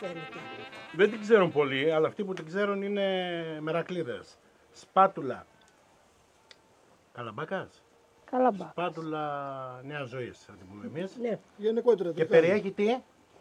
φαίνεται. Δεν την ξέρουν πολύ, αλλά αυτοί που την ξέρουν είναι μερακλείδες. Σπάτουλα. Καλαμπάκας. Καλαμπά. Σπάτουλα νέα ζωής, θα την πούμε εμείς. Ναι. Γενικότερα. Και περιέχει τι?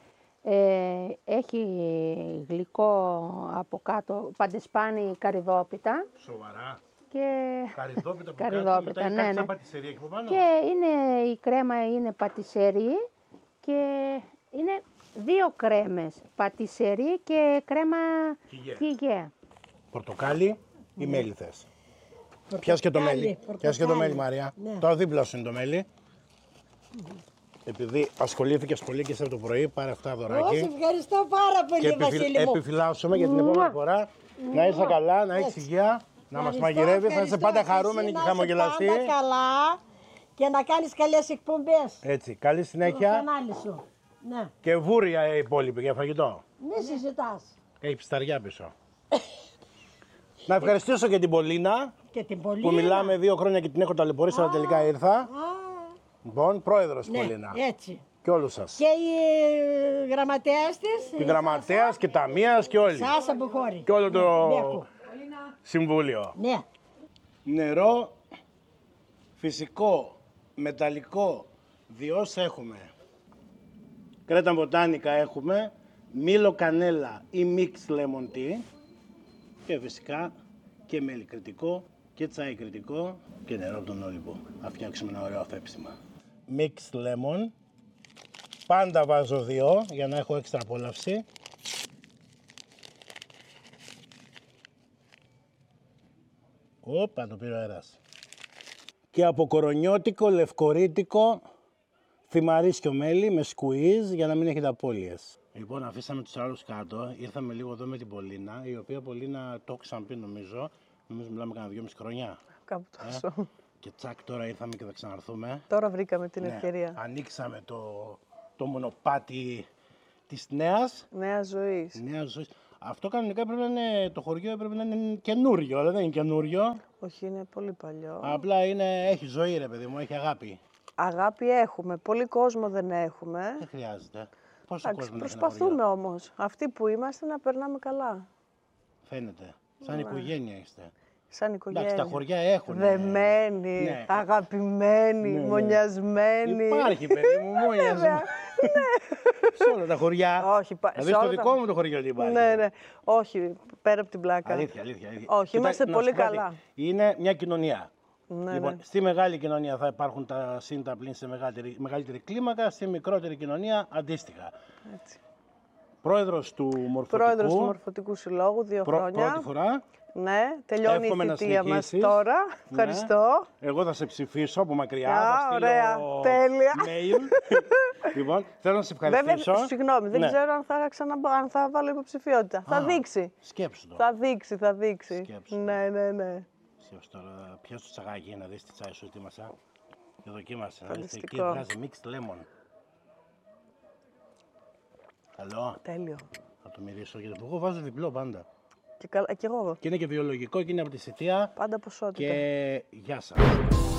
Έχει γλυκό από κάτω, παντεσπάνι καρυδόπιτα. Σοβαρά. Και Καρυδόπιτα που καρυδόπιτα, κάτω, ναι, κάτι σαν ναι. πατησερία εκεί από πάνω. Και είναι, η κρέμα είναι πατησερί και είναι δύο κρέμες, πατησερί και κρέμα Κιγέ. κιγέ. Πορτοκάλι ή μέλι θες? Πιάσ' και το μέλι. Πιάσ' και το μέλι, Μαρία. Ναι. Το δίπλα σου είναι το μέλι. Επειδή ασχολήθηκες πολύ και σε το πρωί, πάρε αυτά δωράκι. Όχι, ευχαριστώ πάρα πολύ, Βασίλη μου. Επιφυλάσσομαι για την επόμενη φορά. Να είσαι καλά, να έχεις υγεία, να μας μαγειρεύεις, να είσαι πάντα χαρούμενη και χαμογελαστή. Να είσαι πάντα καλά και να κάνεις καλές εκπομπές. Έτσι, καλή Στο συνέχεια κανάλι σου. Ναι. και βούρια οι υπόλοιποι για φαγητό. Μη συζητάς. Έχει πισταριά πίσω. Να ευχαριστήσω και την Πολίνα Και την Πολίνα. που μιλάμε 2 χρόνια και την έχω ταλαιπωρήσει, αλλά τελικά ήρθα. Λοιπόν, πρόεδρος Ναι, Πολίνα. έτσι. Και όλους σας. Και οι γραμματέας της. Την γραμματέας και ταμείας και όλοι. Σάσα Μπουχώρη. Και όλο το Μπέκου. συμβούλιο. Ναι. Νερό, φυσικό, μεταλλικό, διός έχουμε. Κρέτα μποτάνικα έχουμε, μήλο κανέλα ή mix lemon tea και φυσικά και μέλι κριτικό και τσάι κριτικό και νερό από τον Όλυμπο. Θα φτιάξουμε ένα ωραίο αφέψιμα. Mix lemon, πάντα βάζω 2 για να έχω έξτρα απόλαυση. Όπα, το πήρε ο αέρας. Και από κορονιώτικο, λευκορίτικο, θυμαρίσιο μέλι με σκουίζ για να μην έχετε απώλειες. Λοιπόν, αφήσαμε τους άλλους κάτω, ήρθαμε λίγο εδώ με την Πολίνα, η οποία Πολίνα το έχω ξαναπεί νομίζω μιλάμε κανένα 2,5 χρόνια. Κάπου τόσο. Και τσακ τώρα ήρθαμε και θα ξαναρθούμε. Τώρα βρήκαμε την Ναι, ευκαιρία. ανοίξαμε το μονοπάτι της νέας Νέας ζωής. Αυτό κανονικά πρέπει να είναι, το χωριό έπρεπε να είναι καινούριο, αλλά δεν είναι καινούριο. Όχι, είναι πολύ παλιό. Απλά έχει ζωή ρε παιδί μου, έχει αγάπη. Αγάπη έχουμε. Πολύ κόσμο δεν έχουμε. Δεν χρειάζεται. Πόσο Εντάξει, κόσμο έχει ένα προσπαθούμε χωριό? όμως. Αυτοί που είμαστε να περνάμε καλά. Φαίνεται. Σαν οικογένεια είστε. Σαν οικογένεια. Εντάξει, τα χωριά έχουν. Δεμένοι, Ναι. αγαπημένοι, Ναι, ναι. μονιασμένοι. Υπάρχει παιδί μου, μόνιασμα. Σε όλα τα χωριά. Όχι, Δηλαδή σε στο όλα δικό τα- μου το χωριό τι υπάρχει. Ναι, ναι. Όχι, πέρα από την πλάκα. Αλήθεια. Όχι, είμαστε να πολύ σου πω κάτι. καλά. Είναι μια κοινωνία. Ναι, Λοιπόν, ναι. στη μεγάλη κοινωνία θα υπάρχουν τα συν τα πλήν σε μεγαλύτερη κλίμακα, στη μικρότερη κοινωνία αντίστοιχα. Έτσι. Πρόεδρος του Μορφωτικού. Πρόεδρος του Μορφωτικού Συλλόγου, 2 χρόνια. Πρώτη φορά. Ναι, τελειώνει Εύχομαι η να θητεία μας συνεχίσεις. τώρα. Ναι. Ευχαριστώ. Εγώ θα σε ψηφίσω από μακριά. Α, θα στείλω ωραία, τέλεια. mail. Λοιπόν, θέλω να σε Βέβαια, ευχαριστήσω. συγγνώμη, δεν Ναι. ξέρω αν θα βάλω υποψηφιότητα. Θα δείξει. Σκέψου το. Θα δείξει. Σκέψου. Ναι. Σκέψου τώρα. Πιάσου το τσαγάκι να δεις τι τσάι σου ετοίμασα. Και δοκίμασε. Να δεις εκεί Φανταστικό. βγάζει mixed lemon. Καλό. Τέλειο. Θα το μυρίσω γιατί εγώ βάζω διπλό πάντα. Και εγώ. Και είναι και βιολογικό και είναι από τη Σιτία. Πάντα ποσότητα. Και γεια σας.